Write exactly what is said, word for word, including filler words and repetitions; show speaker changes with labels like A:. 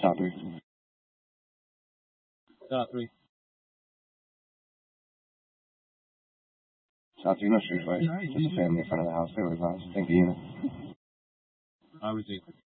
A: Stop three.
B: Stop three.
A: Stop three, no street fight. Just a family in front of the house. They were advised. Thank the unit.
B: I receive.